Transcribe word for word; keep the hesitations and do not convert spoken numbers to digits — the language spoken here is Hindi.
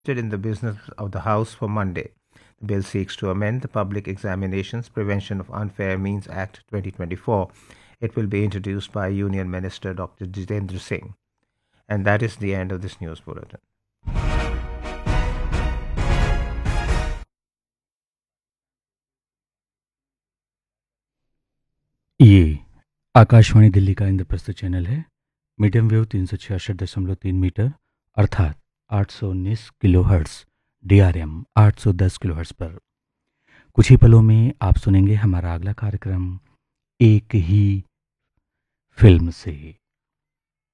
in the business of the House for Monday. The bill seeks to amend the Public Examinations Prevention of Unfair Means Act twenty twenty-four. It will be introduced by Union Minister Doctor Jitendra Singh. And that is the end of this news bulletin. ये आकाशवाणी दिल्ली का इंद्रप्रस्थ चैनल है। मीडियम वेव तीन सौ छियासठ दशमलव तीन मीटर अर्थात आठ सौ उन्नीस kilo hertz, D R M आठ सौ दस किलो हर्ट्स पर। कुछ ही पलों में आप सुनेंगे हमारा अगला कार्यक्रम एक ही फिल्म से।